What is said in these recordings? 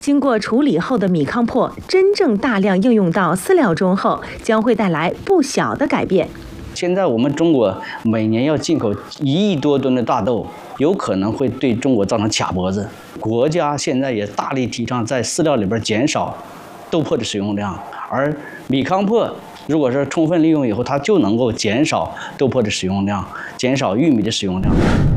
经过处理后的米糠粕真正大量应用到饲料中后，将会带来不小的改变。 现在我们中国每年要进口1亿多吨的大豆，有可能会对中国造成卡脖子。国家现在也大力提倡在饲料里边减少豆粕的使用量，而米糠粕如果是充分利用以后，它就能够减少豆粕的使用量，减少玉米的使用量。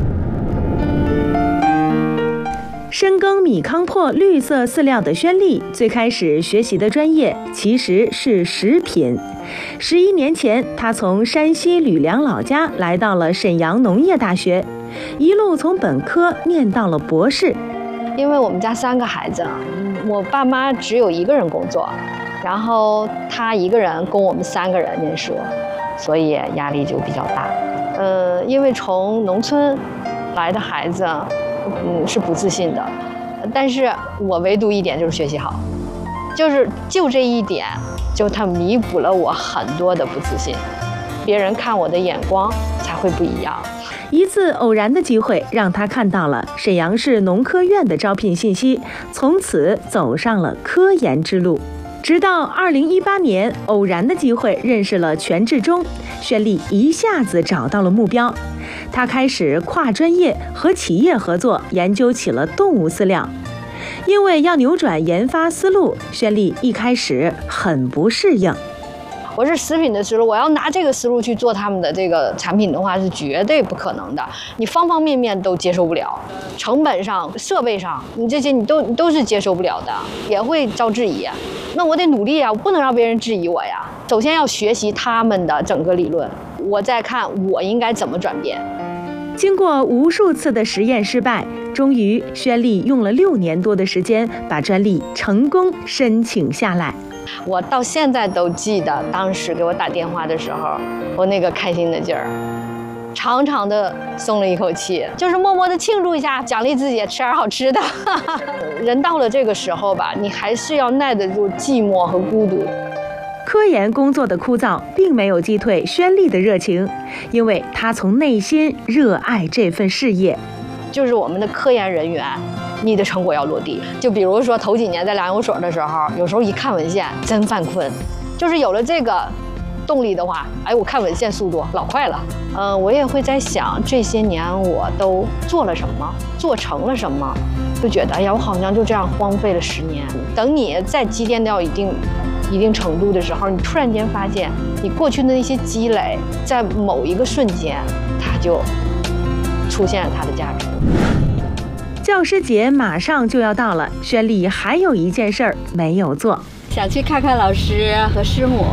深耕米糠粕绿色饲料的宣丽，最开始学习的专业其实是食品。11年前，她从山西吕梁老家来到了沈阳农业大学，一路从本科念到了博士。 因为我们家3个孩子，我爸妈只有1个人工作，然后他1个人供我们3个人念书，所以压力就比较大。因为从农村来的孩子，是不自信的，但是我唯独一点就是学习好，就这一点，就它弥补了我很多的不自信，别人看我的眼光才会不一样。 一次偶然的机会，让他看到了沈阳市农科院的招聘信息，从此走上了科研之路。直到2018年，偶然的机会认识了权志忠，宣丽一下子找到了目标。他开始跨专业和企业合作，研究起了动物饲料。因为要扭转研发思路，宣丽一开始很不适应。 我是食品的思路，我要拿这个思路去做他们的这个产品的话，是绝对不可能的。你方方面面都接受不了，成本上、设备上，你这些你都是接受不了的，也会遭质疑。那我得努力啊，我不能让别人质疑我呀。首先要学习他们的整个理论，我再看我应该怎么转变。 经过无数次的实验失败，终于宣丽用了6年多的时间把专利成功申请下来。 我到现在都记得当时给我打电话的时候，我那个开心的劲儿，长长的松了一口气，就是默默的庆祝一下，奖励自己吃点好吃的。人到了这个时候吧，你还是要耐得住寂寞和孤独。 科研工作的枯燥并没有击退宣丽的热情，因为她从内心热爱这份事业。 就是我们的科研人员，你的成果要落地。就比如说头几年在粮油所的时候，有时候一看文献真犯困，就是有了这个动力的话，哎，我看文献速度老快了。我也会在想这些年我都做了什么，做成了什么，就觉得哎呀，我好像就这样荒废了10年。等你再积淀到一定程度的时候，你突然间发现你过去的那些积累，在某一个瞬间，它就出现了它的价值。 教师节马上就要到了，宣丽还有一件事儿没有做， 想去看看老师和师母。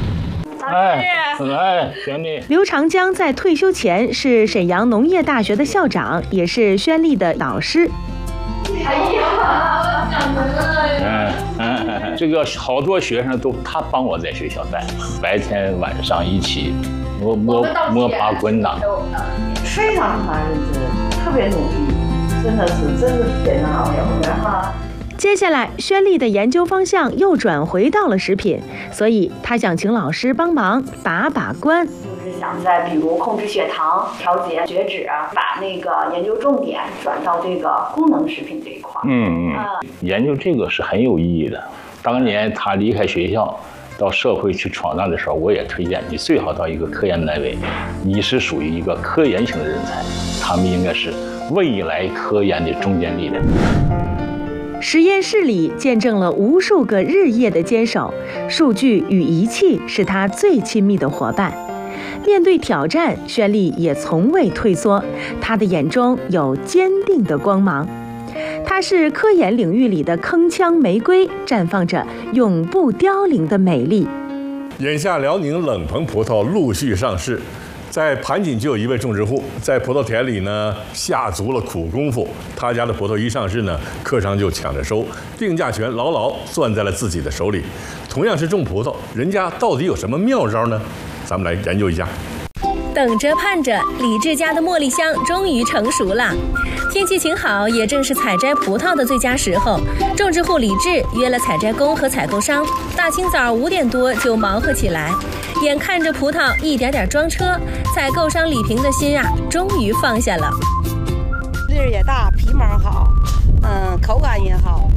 宣丽。 刘长江在退休前是沈阳农业大学的校长，也是宣丽的老师。 这个好多学生都他帮我在学校带，白天晚上一起摸爬滚打， 非常认真，特别努力，真的非常好有缘哈。 接下来，宣丽的研究方向又转回到了食品，所以她想请老师帮忙把关。 就是想在比如控制血糖、调节血脂，把那个研究重点转到这个功能食品这一块。 研究这个是很有意义的。当年他离开学校到社会去闯荡的时候，我也推荐你最好到一个科研单位，你是属于一个科研型的人才，他们应该是未来科研的中坚力量。 实验室里见证了无数个日夜的坚守，数据与仪器是他最亲密的伙伴。面对挑战，宣丽也从未退缩，她的眼中有坚定的光芒。她是科研领域里的铿锵玫瑰，绽放着永不凋零的美丽。 眼下辽宁冷棚葡萄陆续上市，在盘锦就有一位种植户在葡萄田里呢下足了苦功夫，他家的葡萄一上市呢，客商就抢着收，定价权牢牢攥在了自己的手里。同样是种葡萄，人家到底有什么妙招呢？咱们来研究一下。 等着盼着，李志家的茉莉香终于成熟了。天气晴好，也正是采摘葡萄的最佳时候。种植户李志约了采摘工和采购商，大清早5点多就忙活起来。眼看着葡萄一点点装车，采购商李平的心终于放下了。 粒儿也大，皮毛好，口感也好，